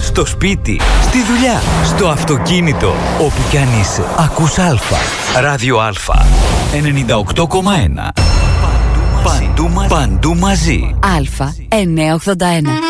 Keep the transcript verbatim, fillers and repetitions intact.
στο σπίτι, στη δουλειά, στο αυτοκίνητο, όπου κι αν είσαι. Ακούς Α. Ράδιο Α. ενενήντα οκτώ κόμμα ένα. Παντού μαζί. Παντού μαζί. Α εννιακόσια ογδόντα ένα.